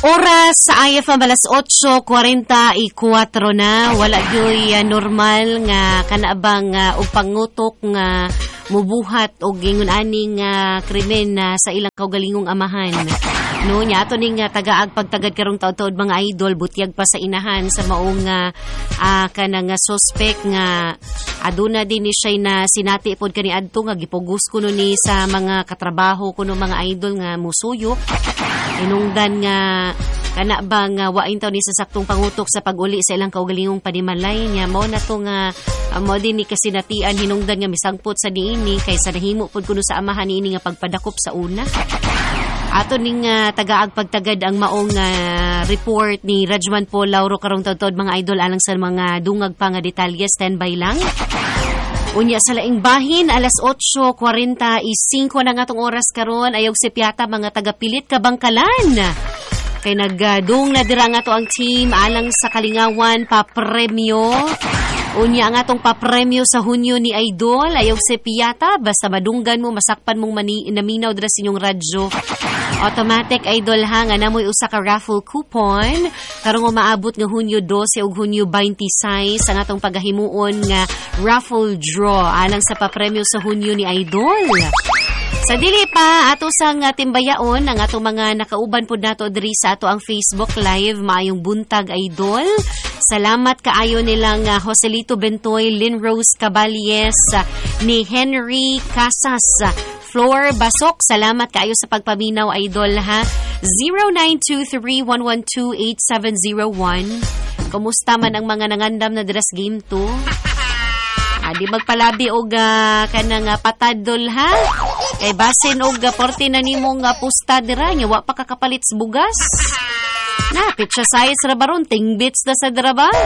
Oras sa IFM alas 8:44 na. Wala gyoy normal nga kanabang og pangutok nga mubuhat og gingon aning krimen sa ilang kaugalingong amahan. No nya ato ning tagaag pagtagad karong taud-taud mga idol butyag pa sa inahan sa maong kanang suspect nga aduna din ni siya na sinati pod kani adto nga gipugos kuno ni sa mga katrabaho kuno mga idol nga musuyok. Inungdan nga kana bang wain taw ni sa saktong pangutok sa pag-uli sa ilang kaugalingong panimalay niya mao na to nga mo din ni kasinatian hinungdan nga misangpot sa niini kaysa nahimo pod kuno sa amahan niini nga pagpadakop sa una. Ato ning tagaag pagtagad ang maong report ni Rajman Paul Lauro karong taud-taud mga idol alang sa mga dungag pa nga detalye. Standby lang. Unya sa laing bahin, alas 8:45 na nga tong oras karon ayog si Piata mga tagapilit kabangkalan. Kay nagdung na dira nga to ang team alang sa Kalingawan papremyo. Unya nga tong papremyo sa Hunyo ni Idol ayog si Piata basta madunggan mo masakpan mong naminaw dira sa inyong radyo. Automatic Idol ha nga namoy usa ka raffle coupon karong maabot nga Hunyo 12 ug Hunyo 26 ang atong pagahimuon nga raffle draw alang sa papremyo sa Hunyo ni Idol. Sa dili pa ato sang timbayaon ang atong mga nakauban pod nato diri sa ato ang Facebook Live maayong buntag Idol. Salamat kaayo nilang Joselito Bentoy, Lynn Rose Caballes, ni Henry Casas, Flor Basok. Salamat kaayo sa pagpaminaw Idol ha. 0923-112-8701. Kumusta man ang mga nangandam na dras game 2? Di magpalabi og kanang patadol ha. Kay basin og porte na nimong pusta dira nya wa pa kakapalit sa bugas. Napit siya size ra baron tingbits na sa dira ba?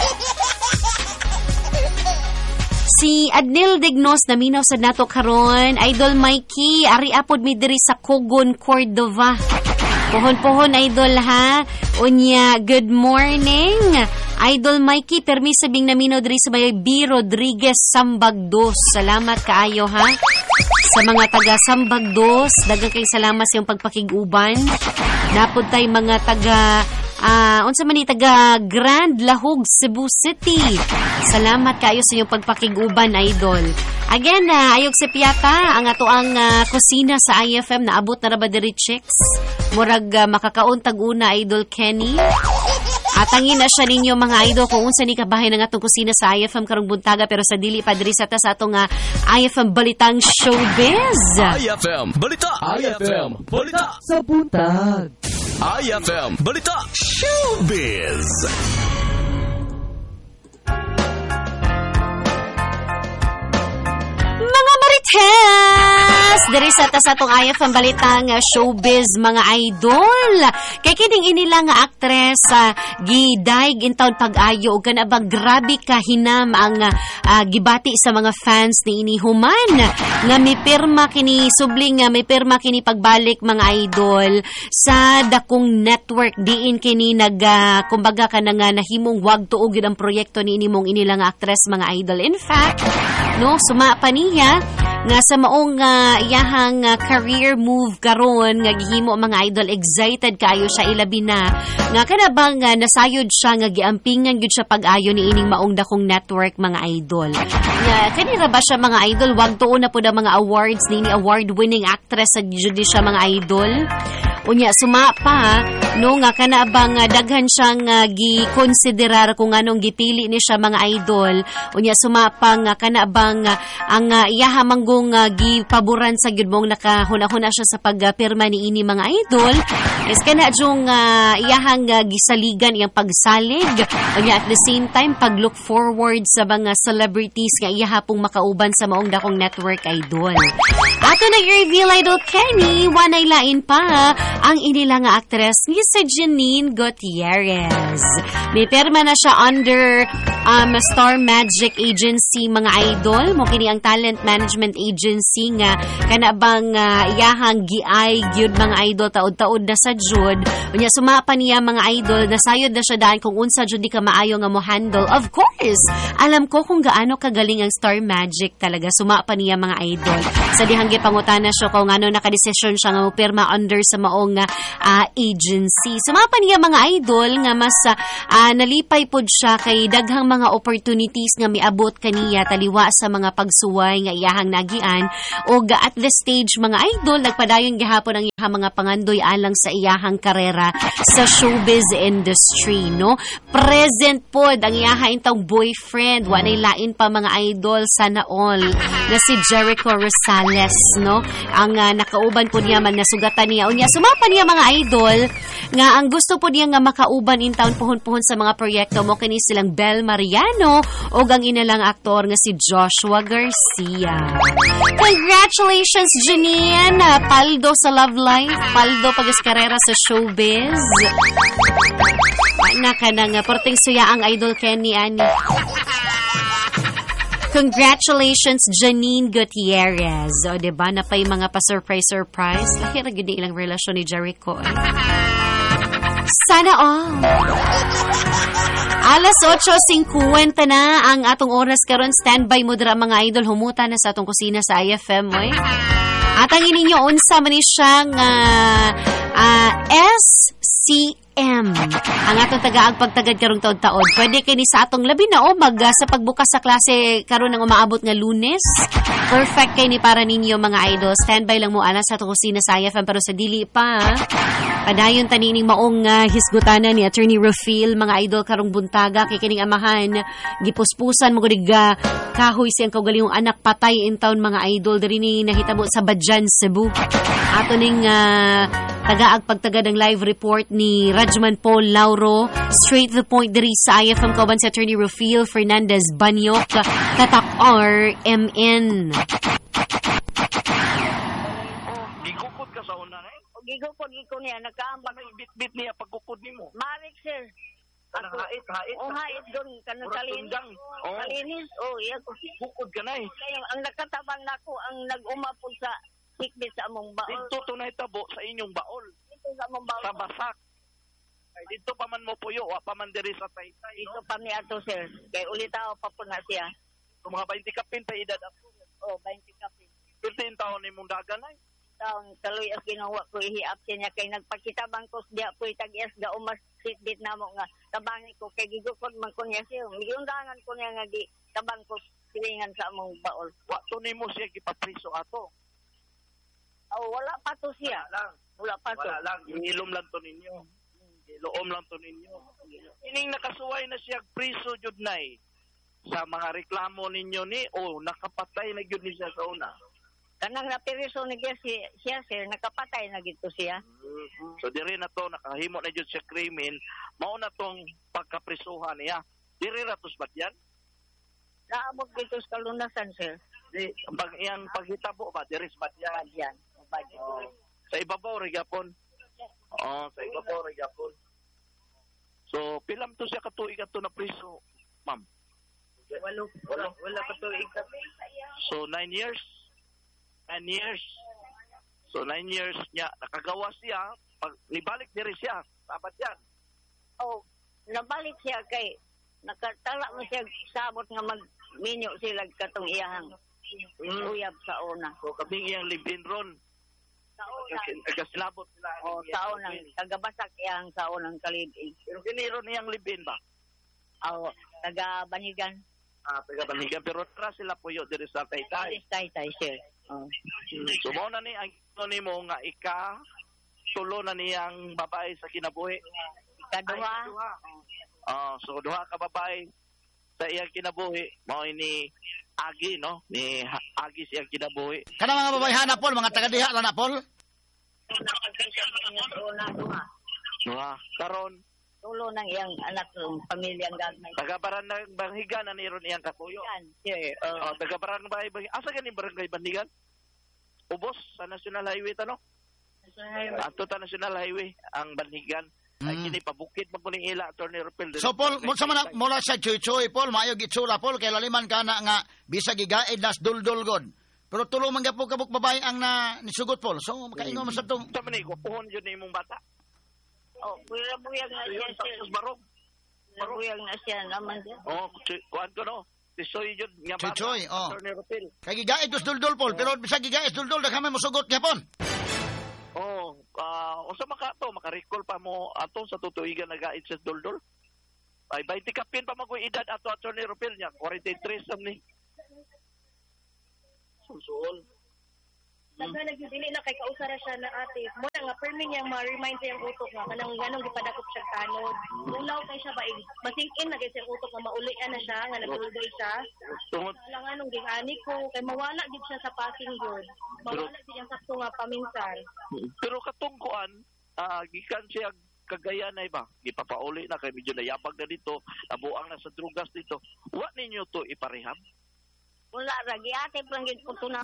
Si Adnil Dignos na minaw sa nato karon, Idol Mikey, ari apod mi diri sa Cogon, Cordova. Pohon-pohon Idol ha. Unya, good morning. Idol Mikey, permisa bing naminaw diri sa may B. Rodriguez Sambagdos. Salamat kaayo ha. Sa mga taga Sambagdos, daghang kay salamat sa iyong pagpakiguban. Napod tay mga taga unsa man ni taga Grand Lahog, Cebu City. Salamat kayo sa iyong pagpakiguban, Idol. Again, ayog si Piata, ang ato ang kusina sa IFM na abot na ra ba diri chicks. Murag makakauntag una, Idol Kenny. Atangin na siya ninyo mga idol kung unsa ni kabahay ng atong kusina sa IFM karong buntaga pero sa dili pa diri sa atong IFM Balitang Showbiz. IFM Balita. IFM Balita sa buntag. IFM Balita Showbiz. Mga Marites! Diri sa atong IFM Balitang Showbiz mga idol. Kay kining inila nga aktres gidaig in taon pag-ayo ug kana bang grabe ka hinam ang gibati sa mga fans ni ini human nga mipirma kini subling nga mipirma kini pagbalik mga idol sa dakong network diin kini kumbaga ka nga nahimong wag tuog gyud ang proyekto ni ini mong inila nga aktres mga idol. In fact, no suma pa niya nga sa maong iyahang career move karon nga gihimo mga idol excited kayo siya ilabi na nga kana bang nasayod siya nga giampingan gyud siya pag-ayo ni ining maong dakong network mga idol. Nga kanira ba siya mga idol wag tuon na pud ang mga awards ni award winning actress sa jud siya mga idol. Unya suma pa no nga kana bang daghan siyang gi-considerar kung anong gipili ni siya mga idol. Unya suma pa nga kana bang ang iyaha manggong gipaboran sa gyud mong nakahuna-huna siya sa pagpirma ni ini mga idol. Is kana jung iyahang gisaligan iyang pagsalig. Unya at the same time pag look forward sa mga celebrities nga iyaha pong makauban sa maong dakong network idol. Ato nag-reveal Idol Kenny, wanay lain pa ang inila nga actress ni si Janine Gutierrez. May perma na siya under Star Magic Agency mga idol. Mo kini ang talent management agency nga kana bang iyahang giay gyud mga idol taod-taod na sa jud. Unya sumapa niya mga idol nasayod na siya daan kung unsa jud di ka maayo nga mo handle. Of course, alam ko kung gaano kagaling ang Star Magic talaga. Sumapa niya mga idol. Sa dihang gipangutana siya kung ano nakadesisyon siya nga mo pirma under sa maong iyang agency. Sumapa niya mga idol nga mas nalipay pod siya kay daghang mga opportunities nga miabot kaniya taliwa sa mga pagsuway nga iyahang nagian ug at the stage mga idol nagpadayon gihapon ang iyahang mga pangandoy alang sa iyahang karera sa showbiz industry, no? Present pod ang iyahang intong boyfriend, wanay lain pa mga idol sana all na si Jericho Rosales, no? Ang nakauban po niya man nasugatan niya unya sumapa niya mga idol nga ang gusto po niya nga makauban in town puhon-puhon sa mga proyekto mo kini silang Bel Mariano o ang inalang aktor nga si Joshua Garcia. Congratulations Janine, paldo sa love life, paldo pagaskarera sa showbiz. Na ka na nga porting suya ang idol Kenny ani. Congratulations, Janine Gutierrez. O, diba? Na pa yung mga pa-surprise. Laki na gini ilang relasyon ni Jericho. Sana all. Alas 8:50 na ang atong oras karon. Standby mo dira mga idol. Humuta na sa atong kusina sa IFM. At ang ininyo, unsa man ni siyang SCM. Ang atong tagaag pagtagad karong taon-taon. Pwede kini sa atong labi na mag sa pagbukas sa klase karon ng umaabot nga Lunes. Perfect kay ni para ninyo mga idol. Standby lang mo alas sa atong kusina sa IFM pero sa dili pa. Padayon tanining maong hisgutanan ni Attorney Rafil mga idol karong buntaga kay kining amahan gipuspusan mo gud kahoy siyang kaugalingong anak patay in town mga idol diri ni nahitabo sa Badjan, Cebu. Ato ning tagaag pagtagad ng live report ni Rajman Paul Lauro. Straight to the point diri sa IFM kauban si Attorney Rafil Fernandez Banyok Tatak RMN. Gigukod ka sa una eh? Gigukod niya, nagkaambak. Bit-bit niya pagkukod ni mo. Marik, sir. Kanang hait. O hait doon, kanang kalinis. Kalinis, iya ko. Bukod ka na eh. Kaya ang nakatabang nako ang nag-umapod sa sikbit sa among baol. Dito to na hitabo sa inyong baol. Dito sa among baol. Sa basak. Ay, dito pa man mo puyo, wa pa man diri sa taytay. Dito pa ni ato, sir. Kaya ulitaw pa po na siya. So, mga 20 kapin pa edad ako. 20 kapin. 15 taon ni mong dagan ay. Taon, kaloy ang ginawa ko, ihiap siya niya. Kaya nagpakitabang ko siya po itag-ias ga umas sikbit na mo nga. Tabangi ko, kay gigukod man ko niya siya. Miyundangan ko niya nga tabang ko silingan sa among baol. Wa to ni mo siya gipapriso ato. Wala pa to siya. Wala pa to. Wala lang. Ilom lang to ninyo. Iloom lang to ninyo. Ining nakasuway na siya priso jud nay sa mga reklamo ninyo ni nakapatay na jud ni siya sa una. Kanang napiriso na siya, sir, nakapatay na gito siya. So, diri na to, nakahimo na dyan siya krimen, mao na tong pagkaprisuhan niya. Diri na to sa yan? Naabot dito sa kalunasan, sir. Iyang paghitabo ba, diri sa yan? Yan. Sa ibabaw, rigapon? Sa ibabaw, rigapon. So, pilam to siya katuig ato na priso, ma'am? Wala katuig. So, 9 years? 9 years. So, 9 years niya, nakagawa siya, pag nibalik diri siya, sabat yan. Nabalik siya kay, nakatala mo siya sabot nga magminyo sila katong iyahang uyab sa una. So, kaming iyang live-in ron. Sa una. Nagasilabot sila. Sa unang, tagabasak iyang sa unang kalibing. Pero kiniro niyang live-in ba? Taga-banigan. Taga-banigan. Pero tara sila puyo diri sa Taytay. Taytay, sir. So, mo na ni ang ni mo nga tulo na niyang babae sa kinabuhi. Ikaduha. So duha ka babae sa iyang kinabuhi, mao ni Agi, no? Ni Agi siyang kinabuhi. Kana mga babae hanap Paul, mga taga-diha lang na Paul. Duha. Karon Tulo ng iyang anak ng pamilyang gagmay. Taga Barangay Banhigan na niron iyang katuyo. Yan, sir. Taga Barangay Banhigan. Asa ganing Barangay Banhigan? Ubos sa National Highway tano? Ato ta National Highway ang Banhigan. Ay kini pabukid magkuning ila Attorney Rupel. So Paul, sa man mula sa Chuchoy Paul, maayo gitsula Paul kay laliman kana nga bisag gigaid nas duldul god. Pero tulo man gyapon kabuk babae ang nisugot Paul. So makaingon man sa tong sa man ko puhon jud imong bata. Buyag na siya, sir. Barog. Buyag na siya naman siya. Kuan ko no. Tisoy jud nga bata. Chuchoy, Attorney Rupel. Kay gigaid dos duldul Paul, pero bisag gigaid duldul daghan man mosugot gyapon. Oh, unsa maka-recall pa mo ato sa tutuigan nagaid sa duldol? Ay 20 kapin pa magoy edad ato Attorney Rupil niya, 43 sam ni. Susul. Nagka nagdili na kay kausara siya na ate. Muna nga permi niya ma-remind sa yung utok nga kanang ganong gipadakop siya kanod. Ulaw kay siya ba masing-in na kay sa utok nga maulian na siya nga nagulgay siya. Tungod Lang anong gingani ko kay mawala gid siya sa passing good. Mawala gid ang sakto nga paminsan. pero katungkuan, gikan siya Cagayan na ba? Gipapauli na kay medyo nayabag na dito, nabuang na sa drugas dito. Wa ninyo to iparehab? Wala ra, giate lang gid ko